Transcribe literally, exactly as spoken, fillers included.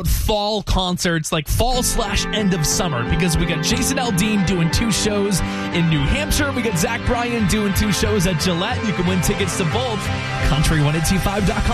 fall concerts, like fall slash end of summer, because we got Jason Aldean doing two shows in New Hampshire. We got Zach Bryan doing two shows at Gillette. You can win tickets to both. country ten twenty-five dot com.